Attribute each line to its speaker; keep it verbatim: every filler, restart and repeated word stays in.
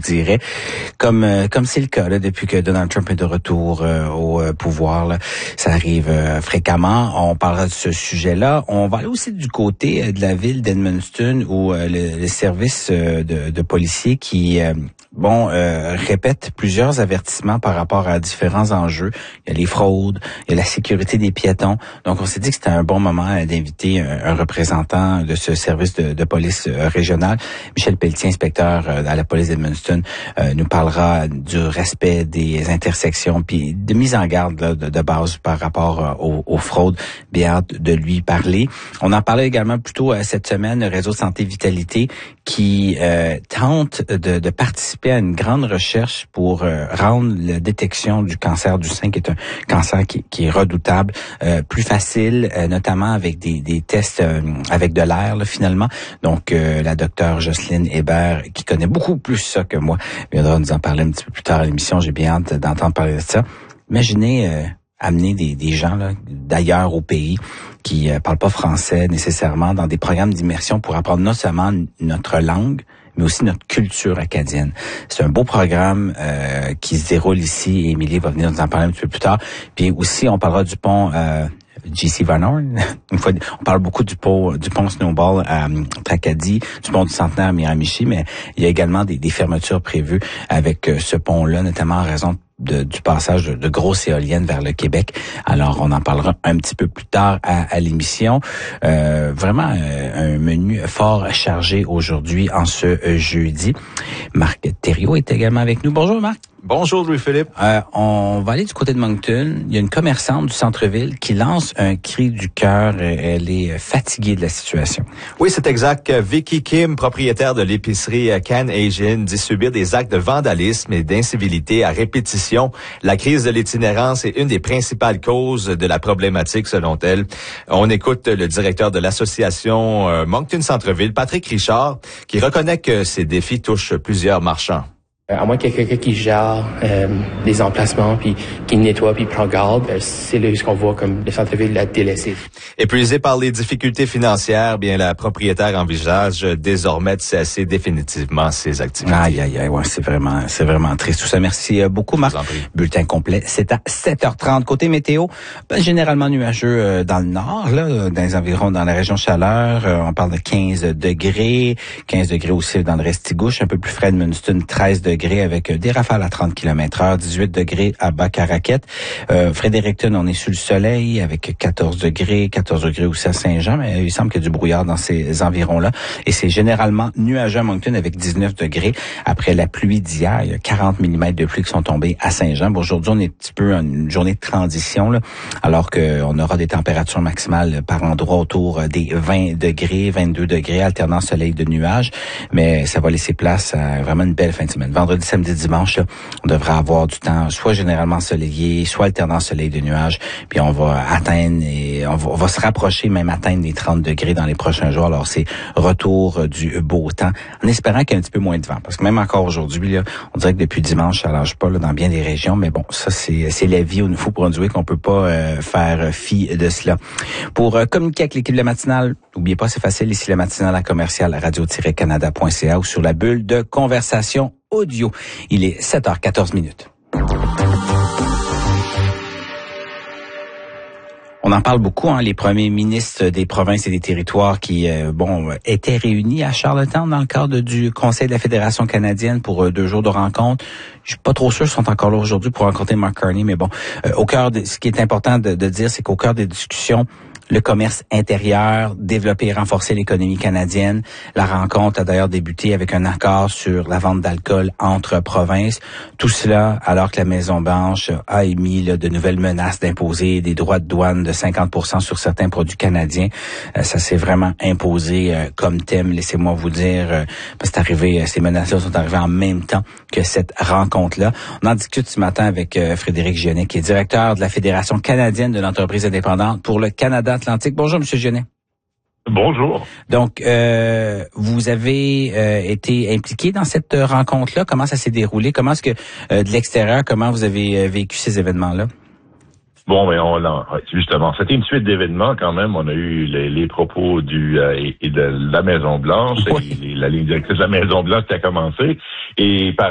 Speaker 1: dirais, comme euh, comme c'est le cas là, depuis que Donald Trump est de retour euh, au euh, pouvoir. Là. Ça arrive euh, fréquemment. On parlera de ce sujet-là. On va aller aussi du côté euh, de la ville d'Edmundston où euh, le, le service euh, de, de policiers qui euh, bon euh, répète plusieurs avertissements par rapport à différents enjeux. Il y a les fraudes, il y a la sécurité des piétons. Donc on s'est dit que c'était un bon moment euh, d'inviter un, un représentant de ce service de, de police euh, régional. Michel Pelletier, inspecteur euh, à la police d'Edmundston, euh, nous parlera du respect des intersections puis de mise en garde là, de, de base par rapport euh, aux, aux fraudes. Bien hâte de lui parler. On en parlait également plus tôt euh, cette semaine, le réseau Santé Vitalité qui euh, tente de, de participer à une grande recherche pour euh, rendre la détection du cancer du sein, qui est un cancer qui, qui est redoutable, euh, plus facile, euh, notamment avec des, des tests euh, avec de l'air là, finalement. Donc euh, la docteure Jocelyne Hébert, qui connaît beaucoup plus ça que moi, viendra nous en parler un petit peu plus tard à l'émission. J'ai bien hâte d'entendre parler de ça. Imaginez euh, amener des, des gens là, d'ailleurs au pays qui euh, parlent pas français nécessairement dans des programmes d'immersion pour apprendre non seulement notre langue, mais aussi notre culture acadienne. C'est un beau programme euh, qui se déroule ici et Émilie va venir nous en parler un petit peu plus tard. Puis aussi, on parlera du pont euh, J C Van Horn. Une fois, on parle beaucoup du pont du pont Snowball à Tracadie, du pont du Centenaire à Miramichi, mais il y a également des, des fermetures prévues avec euh, ce pont-là, notamment en raison De, du passage de, de grosses éoliennes vers le Québec. Alors, on en parlera un petit peu plus tard à, à l'émission. Euh, vraiment euh, un menu fort chargé aujourd'hui en ce euh, jeudi. Marc Thériault est également avec nous. Bonjour Marc.
Speaker 2: Bonjour Louis-Philippe.
Speaker 1: Euh, on va aller du côté de Moncton. Il y a une commerçante du centre-ville qui lance un cri du cœur. Elle est fatiguée de la situation.
Speaker 2: Oui, c'est exact. Vicky Kim, propriétaire de l'épicerie Can Asian, dit subir des actes de vandalisme et d'incivilité à répétition. La crise de l'itinérance est une des principales causes de la problématique, selon elle. On écoute le directeur de l'association euh, Moncton Centre-ville, Patrick Richard, qui reconnaît que ces défis touchent plusieurs marchands.
Speaker 3: À moins qu'il y ait quelqu'un qui gère euh, les emplacements, puis qui nettoie, puis prend garde, ben, c'est là ce qu'on voit comme le centre-ville l'a délaissé.
Speaker 2: Épuisé par les difficultés financières, bien la propriétaire envisage désormais de cesser définitivement ses activités.
Speaker 1: Aïe, aïe, aïe, ouais, c'est vraiment, c'est vraiment triste tout ça. Merci beaucoup, Marc. Bulletin complet, c'est à sept heures trente. Côté météo, ben, généralement nuageux euh, dans le nord, là, dans les environs, dans la région chaleur. Euh, on parle de quinze degrés, quinze degrés aussi dans le Restigouche, un peu plus frais de Edmundston, treize degrés. Avec des rafales à trente kilomètres heure, dix-huit degrés à Bas-Caraquette. Euh, Fredericton, on est sous le soleil avec quatorze degrés, quatorze degrés aussi à Saint-Jean, mais il semble qu'il y a du brouillard dans ces environs-là. Et c'est généralement nuageux à Moncton avec dix-neuf degrés. Après la pluie d'hier, il y a quarante millimètres de pluie qui sont tombés à Saint-Jean. Bon, aujourd'hui, on est un petit peu une journée de transition, là, alors qu'on aura des températures maximales par endroit autour des vingt degrés, vingt-deux degrés, alternant soleil de nuages. Mais ça va laisser place à vraiment une belle fin de semaine. Vendredi, samedi, dimanche, là, on devrait avoir du temps soit généralement ensoleillé, soit alternant soleil de nuages, puis on va atteindre et on va, on va se rapprocher, même atteindre les trente degrés dans les prochains jours. Alors c'est retour du beau temps, en espérant qu'il y ait un petit peu moins de vent, parce que même encore aujourd'hui, là, on dirait que depuis dimanche, ça lâche pas là, dans bien des régions, mais bon, ça c'est c'est la vie au Nouveau-Brunswick, qu'on peut pas euh, faire fi de cela. Pour euh, communiquer avec l'équipe de la matinale, n'oubliez pas, c'est facile, ici la matinale à commercial radio tiret canada point c a ou sur la bulle de conversation audio. Il est sept heures quatorze minutes. On en parle beaucoup, hein, les premiers ministres des provinces et des territoires qui, euh, bon, étaient réunis à Charlottetown dans le cadre du Conseil de la Fédération canadienne pour euh, deux jours de rencontre. Je suis pas trop sûr qu'ils sont encore là aujourd'hui pour rencontrer Mark Carney, mais bon, euh, au cœur de, ce qui est important de, de dire, c'est qu'au cœur des discussions, le commerce intérieur, développer et renforcer l'économie canadienne. La rencontre a d'ailleurs débuté avec un accord sur la vente d'alcool entre provinces. Tout cela alors que la Maison-Blanche a émis là, de nouvelles menaces d'imposer des droits de douane de cinquante pour cent sur certains produits canadiens. Euh, ça s'est vraiment imposé euh, comme thème, laissez-moi vous dire. Euh, c'est arrivé, ces menaces-là sont arrivées en même temps que cette rencontre-là. On en discute ce matin avec euh, Frédéric Gionnet, qui est directeur de la Fédération canadienne de l'entreprise indépendante pour le Canada Atlantique. Bonjour, M. Gionnet.
Speaker 4: Bonjour.
Speaker 1: Donc, euh, vous avez euh, été impliqué dans cette rencontre-là. Comment ça s'est déroulé? Comment est-ce que, euh, de l'extérieur, comment vous avez euh, vécu ces événements-là?
Speaker 4: Bon, mais on l'a, justement, c'était une suite d'événements quand même. On a eu les, les propos du euh, et, et de la Maison-Blanche, oui. et la ligne directrice de la Maison-Blanche qui a commencé. Et par